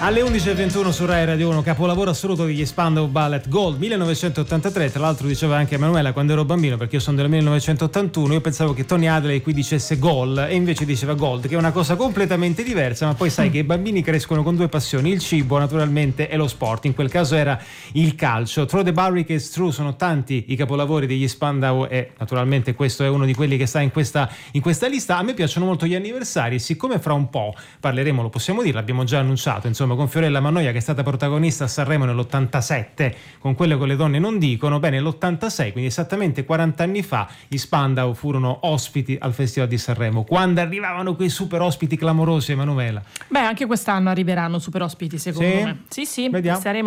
Alle 11.21 su Rai Radio 1, capolavoro assoluto degli Spandau Ballet, Gold 1983. Tra l'altro diceva anche Emanuela quando ero bambino, perché io sono del 1981, io pensavo che Tony Hadley qui dicesse Gol e invece diceva Gold, che è una cosa completamente diversa, ma poi sai che i bambini crescono con due passioni, il cibo naturalmente e lo sport. In quel caso era il calcio. Throw the Barricades Through, sono tanti i capolavori degli Spandau e naturalmente questo è uno di quelli che sta in questa lista. A me piacciono molto gli anniversari, siccome fra un po' parleremo, lo possiamo dire, l'abbiamo già annunciato, insomma, con Fiorella Mannoia, che è stata protagonista a Sanremo nell'87 con Quello che le donne non dicono. Bene, nell'86, quindi esattamente 40 anni fa, gli Spandau furono ospiti al Festival di Sanremo. Quando arrivavano quei super ospiti clamorosi, Emanuela? Beh, anche quest'anno arriveranno super ospiti, secondo me. Sì, vediamo. Saremo